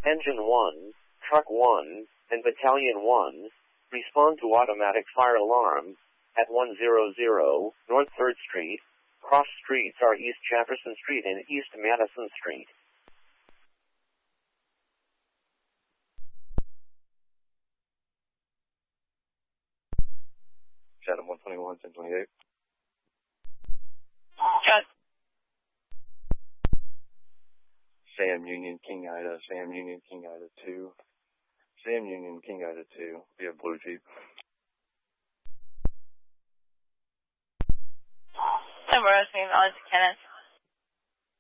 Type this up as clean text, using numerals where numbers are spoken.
Engine 1, Truck 1, and Battalion 1, respond to automatic fire alarm at 100 North 3rd Street. Cross streets are East Jefferson Street and East Madison Street. Chatham 121, 1028. Got Sam Union, King Ida, Sam Union, King Ida 2. Sam Union, King Ida 2. We have Blue Jeep. Some Rose, Kenneth.